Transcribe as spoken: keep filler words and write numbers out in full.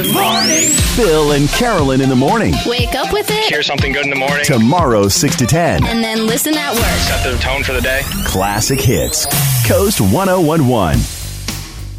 Morning. Bill and Carolyn in the morning. Wake up with it. Hear something good in the morning. Tomorrow, six to ten. And then listen at work. Set the tone for the day. Classic hits. Coast one oh one one.